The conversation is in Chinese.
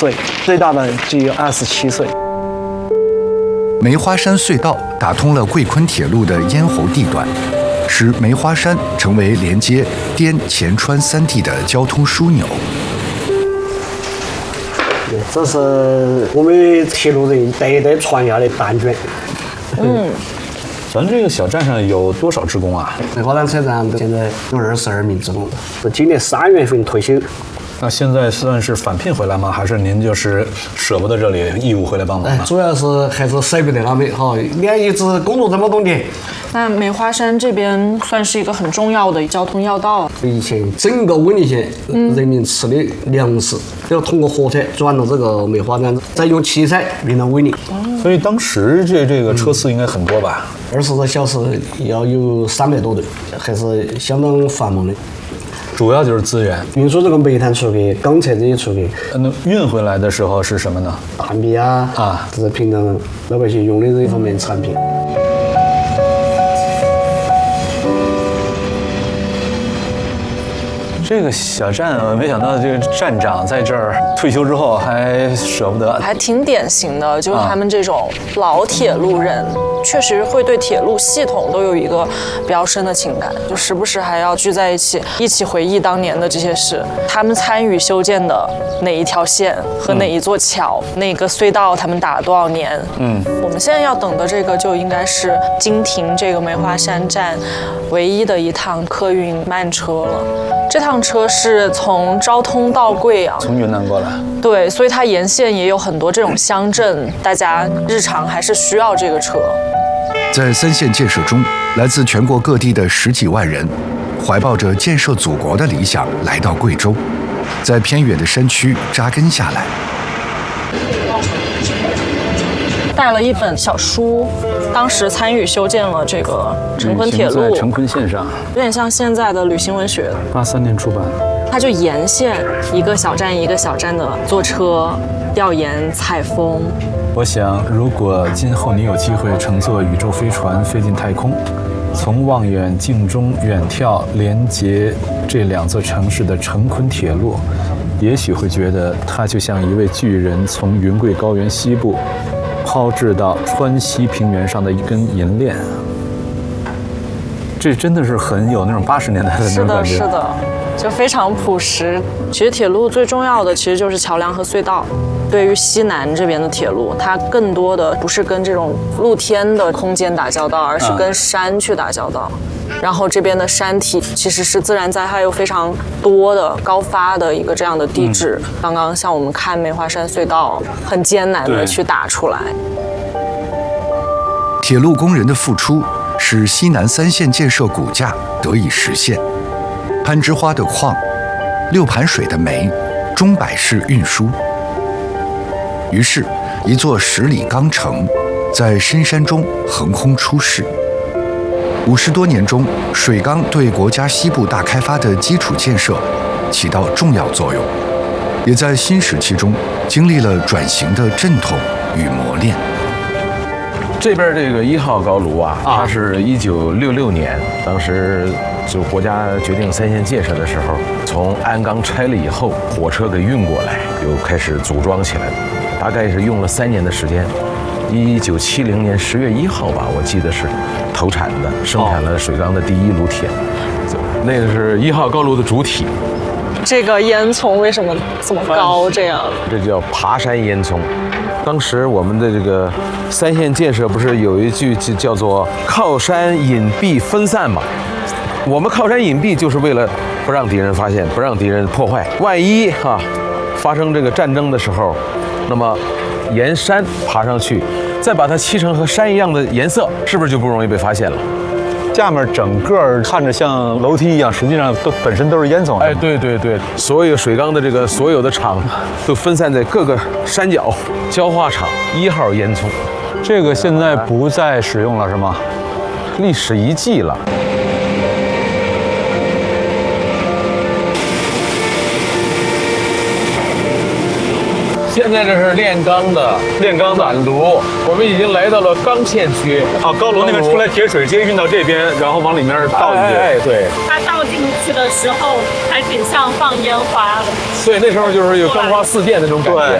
岁，最大的就有27岁。 梅花山隧道打通了贵昆铁路的咽喉地段，使梅花山成为连接滇黔川3地的交通枢纽。 这是我们铁路人一代一代传下来的蛋卷。 咱这个小站上有多少职工啊？ 梅花山车站现在有22名职工，是今年3月份退休。 那现在算是返聘回来吗？还是您就是舍不得这里，义务回来帮忙呢？ 主要是还是舍不得他们哈，连一直工作这么多年。 那梅花山这边算是一个很重要的交通要道。 以前整个温岭县人民吃的粮食要通过火车转到这个梅花山，再用汽车运到温岭。 所以当时这个车次应该很多吧 ？24个小时要有300多吨，还是相当繁忙的。 主要就是资源， 运输这个煤炭出去，钢材这些出去。 那运回来的时候是什么呢？ 大米啊，这是平常老百姓用的这一方面产品。 这个小站，我没想到这个站长在这儿退休之后还舍不得， 还挺典型的，就是他们这种老铁路人，确实会对铁路系统都有一个比较深的情感，就时不时还要聚在一起回忆当年的这些事。他们参与修建的哪一条线和哪一座桥，哪个隧道，他们打了多少年？我们现在要等的这个就应该是经停这个梅花山站唯一的一趟客运慢车了。这趟车是从昭通到贵阳， 从云南过来。 对，所以它沿线也有很多这种乡镇，大家日常还是需要这个车。 在3线建设中，来自全国各地的10几万人，怀抱着建设祖国的理想来到贵州，在偏远的山区扎根下来。 带了一本小书，当时参与修建了这个成昆铁路， 在成昆线上， 有点像现在的旅行文学。 83年出版。 它就沿线一个小站一个小站的坐车调研采风。 我想，如果今后你有机会乘坐宇宙飞船飞进太空，从望远镜中远眺连接这2座城市的成昆铁路，也许会觉得它就像一位巨人从云贵高原西部抛掷到川西平原上的一根银链。这真的是很有那种80年代的那种感觉。 是的，就非常朴实。其实铁路最重要的其实就是桥梁和隧道。对于西南这边的铁路，它更多的不是跟这种露天的空间打交道，而是跟山去打交道。然后这边的山体其实是自然灾害又非常多的高发的一个这样的地质。刚刚像我们看梅花山隧道，很艰难的去打出来。 铁路工人的付出，使西南3线建设骨架得以实现。攀枝花的矿，6盘水的煤，钟摆式运输。于是，一座10里钢城在深山中横空出世。50多年中，水钢对国家西部大开发的基础建设起到重要作用，也在新时期中经历了转型的阵痛与磨练。 这边这个1号高炉啊，它是1966年，当时就国家决定3线建设的时候，从鞍钢拆了以后，火车给运过来，又开始组装起来，大概是用了3年的时间。1970年10月1号吧，我记得是投产的，生产了水钢的第1炉铁，那个是1号高炉的主体。 这个烟囱为什么这么高？这样， 这叫爬山烟囱。当时我们的这个3线建设不是有一句叫做“靠山隐蔽分散”嘛？我们靠山隐蔽就是为了不让敌人发现，不让敌人破坏。万一发生这个战争的时候，那么沿山爬上去，再把它漆成和山一样的颜色，是不是就不容易被发现了？ 下面整个看着像楼梯一样，实际上本身都是烟囱。 哎，对对对，所有水钢的这个所有的厂都分散在各个山脚，焦化厂1号烟囱。 这个现在不再使用了是吗？ 历史遗迹了。现在这是炼钢的暖炉，我们已经来到了钢堑区。 高炉那边出来铁水，直接运到这边，然后往里面倒进去。 哎，对。 它倒进去的时候，还挺像放烟花的。 对，那时候就是有钢花四溅的那种感觉。